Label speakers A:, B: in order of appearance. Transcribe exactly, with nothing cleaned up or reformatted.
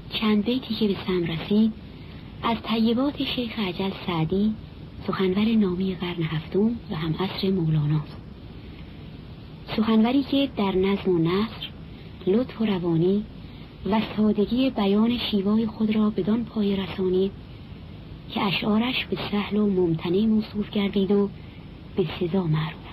A: چند بیتی که به سم رسید از طیبات شیخ عجل سعدی، سخنور نامی قرن هفتم و هم عصر مولاناست. سخنوری که در نظم و نثر لطف و روانی و سادگی بیان شیوای خود را بدان پای رسانید که اشعارش به سهل و ممتنع موصوف گردید و به سزا معروف.